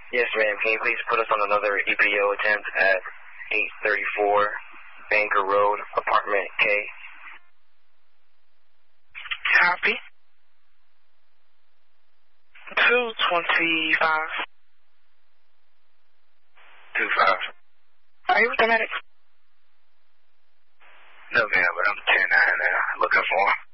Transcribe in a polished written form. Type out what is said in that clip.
Yes, ma'am. Can you please put us on another EPO attempt at 834 Banker Road, apartment K? Copy. 225. 25. Are you with the medics? No, ma'am, but I'm 10-9 now. Looking for him.